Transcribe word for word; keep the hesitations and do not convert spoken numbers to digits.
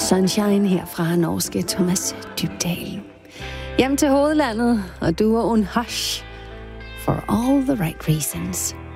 Sunshine her fra norske Thomas Dybdahl. Hjem til hovedlandet, og du er un hush for all the right reasons.